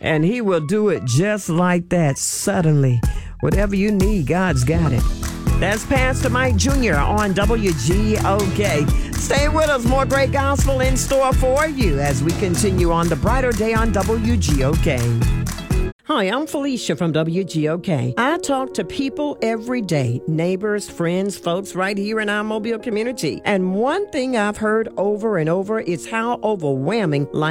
And he will do it just like that, suddenly. Whatever you need, God's got it. That's Pastor Mike Jr. on WGOK. Stay with us. More great gospel in store for you as we continue on the brighter day on WGOK. Hi, I'm Felicia from WGOK. I talk to people every day, neighbors, friends, folks right here in our Mobile community. And one thing I've heard over and over is how overwhelming life